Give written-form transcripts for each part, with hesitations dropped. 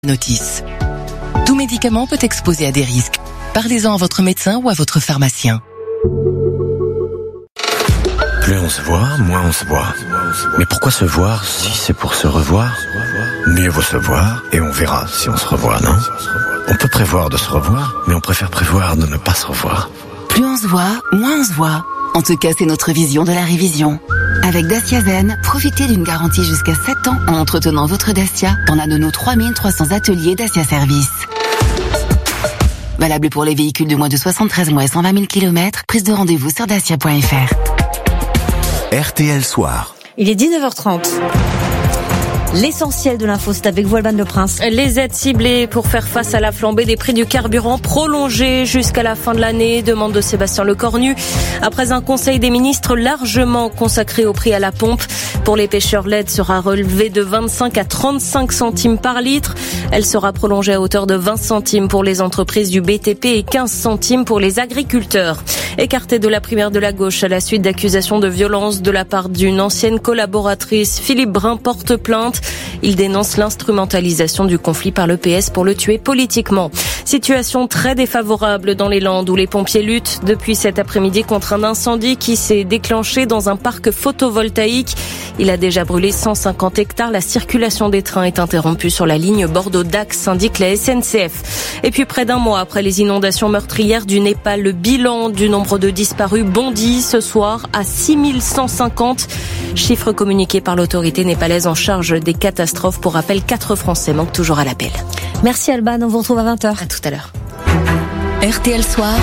Notice. Tout médicament peut exposer à des risques. Parlez-en à votre médecin ou à votre pharmacien. Plus on se voit, moins on se voit. Mais pourquoi se voir si c'est pour se revoir? Mieux vaut se voir et on verra si on se revoit, non? On peut prévoir de se revoir, mais on préfère prévoir de ne pas se revoir. Plus on se voit, moins on se voit. En tout cas, c'est notre vision de la révision. Avec Dacia Zen, profitez d'une garantie jusqu'à 7 ans en entretenant votre Dacia dans l'un de nos 3300 ateliers Dacia Service. Valable pour les véhicules de moins de 73 mois et 120 000 km. Prise de rendez-vous sur dacia.fr. RTL Soir. Il est 19h30. L'essentiel de l'info, c'est avec vous, Alban Le Prince. Les aides ciblées pour faire face à la flambée des prix du carburant prolongées jusqu'à la fin de l'année, demande de Sébastien Lecornu. Après un conseil des ministres largement consacré au prix à la pompe, pour les pêcheurs, l'aide sera relevée de 25 à 35 centimes par litre. Elle sera prolongée à hauteur de 20 centimes pour les entreprises du BTP et 15 centimes pour les agriculteurs. Écarté de la primaire de la gauche à la suite d'accusations de violence de la part d'une ancienne collaboratrice, Philippe Brun porte plainte. Il dénonce l'instrumentalisation du conflit par le PS pour le tuer politiquement. Situation très défavorable dans les Landes où les pompiers luttent depuis cet après-midi contre un incendie qui s'est déclenché dans un parc photovoltaïque. Il a déjà brûlé 150 hectares. La circulation des trains est interrompue sur la ligne Bordeaux-Dax, indique la SNCF. Et puis près d'un mois après les inondations meurtrières du Népal, le bilan du nombre de disparus bondit ce soir à 6150. Chiffre communiqué par l'autorité népalaise en charge des catastrophes. Pour rappel, 4 Français manquent toujours à l'appel. Merci Alban, on vous retrouve à 20h. À tout à l'heure. RTL Soir,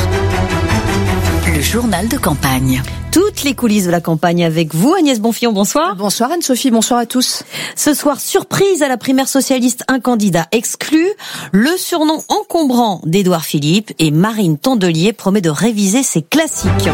le journal de campagne. Toutes les coulisses de la campagne avec vous, Agnès Bonfillon, bonsoir. Bonsoir Anne-Sophie, bonsoir à tous. Ce soir, surprise à la primaire socialiste, un candidat exclu. Le surnom encombrant d'Édouard Philippe et Marine Tondelier promet de réviser ses classiques.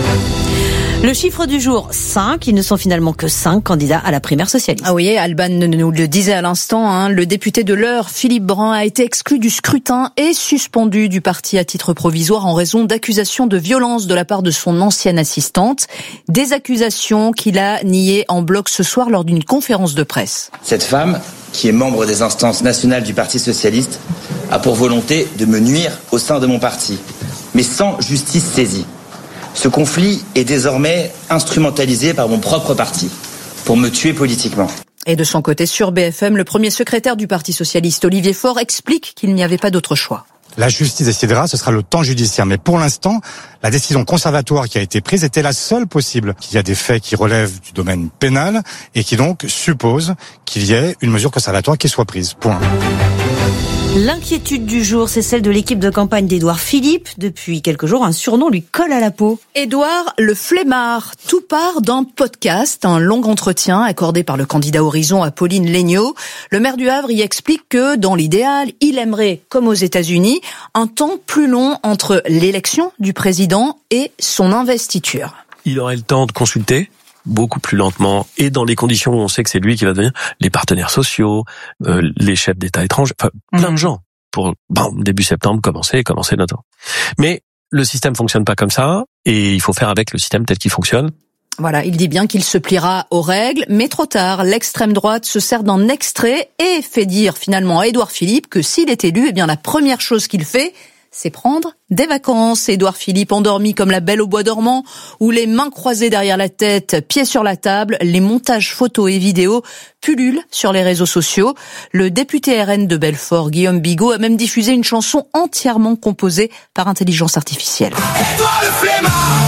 Le chiffre du jour, 5. Ils ne sont finalement que 5 candidats à la primaire socialiste. Ah oui, Alban nous le disait à l'instant, le député de l'Eure, Philippe Brun, a été exclu du scrutin et suspendu du parti à titre provisoire en raison d'accusations de violence de la part de son ancienne assistante. Des accusations qu'il a niées en bloc ce soir lors d'une conférence de presse. Cette femme, qui est membre des instances nationales du Parti socialiste, a pour volonté de me nuire au sein de mon parti, mais sans justice saisie. Ce conflit est désormais instrumentalisé par mon propre parti pour me tuer politiquement. Et de son côté, sur BFM, le premier secrétaire du Parti socialiste, Olivier Faure, explique qu'il n'y avait pas d'autre choix. La justice décidera, ce sera le temps judiciaire. Mais pour l'instant, la décision conservatoire qui a été prise était la seule possible. Il y a des faits qui relèvent du domaine pénal et qui donc supposent qu'il y ait une mesure conservatoire qui soit prise. Point. L'inquiétude du jour, c'est celle de l'équipe de campagne d'Édouard Philippe. Depuis quelques jours, un surnom lui colle à la peau. Édouard le flemmard. Tout part d'un podcast, un long entretien accordé par le candidat Horizon à Pauline Léniaud. Le maire du Havre y explique que, dans l'idéal, il aimerait, comme aux États-Unis, un temps plus long entre l'élection du président et son investiture. Il aurait le temps de consulter beaucoup plus lentement et dans les conditions où on sait que c'est lui qui va devenir les partenaires sociaux, les chefs d'État étrangers, enfin plein de gens pour début septembre commencer notre temps. Mais le système fonctionne pas comme ça et il faut faire avec le système tel qu'il fonctionne. Voilà, il dit bien qu'il se pliera aux règles, mais trop tard, l'extrême droite se sert d'un extrait et fait dire finalement à Édouard Philippe que s'il est élu, eh bien la première chose qu'il fait, c'est prendre des vacances. Édouard Philippe endormi comme la Belle au bois dormant, ou les mains croisées derrière la tête, pieds sur la table. Les montages photos et vidéos pullulent sur les réseaux sociaux. Le député RN de Belfort, Guillaume Bigot, a même diffusé une chanson entièrement composée par intelligence artificielle. Édouard le flemmard,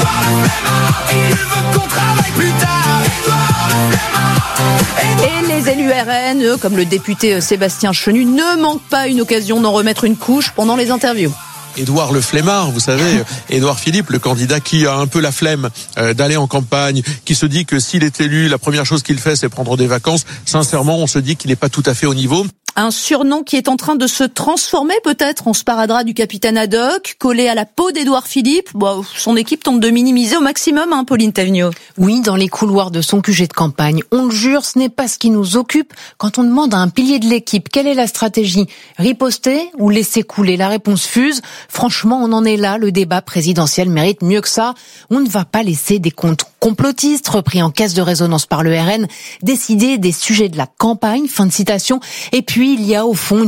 il veut qu'on travaille plus tard. Édouard le flemmard. Et les élus RN, eux, comme le député Sébastien Chenu, ne manquent pas une occasion d'en remettre une couche pendant les interviews. Édouard le flemmard, vous savez, Édouard Philippe, le candidat qui a un peu la flemme d'aller en campagne, qui se dit que s'il est élu, la première chose qu'il fait, c'est prendre des vacances. Sincèrement, on se dit qu'il n'est pas tout à fait au niveau. Un surnom qui est en train de se transformer peut-être en sparadrap du capitaine Haddock, collé à la peau d'Édouard Philippe. Bon, son équipe tente de minimiser au maximum, Pauline Tavignot. Oui, dans les couloirs de son QG de campagne. On le jure, ce n'est pas ce qui nous occupe. Quand on demande à un pilier de l'équipe quelle est la stratégie, riposter ou laisser couler, la réponse fuse. Franchement, on en est là. Le débat présidentiel mérite mieux que ça. On ne va pas laisser des comptes complotiste, repris en caisse de résonance par le RN, décider des sujets de la campagne, fin de citation. Et puis, il y a au fond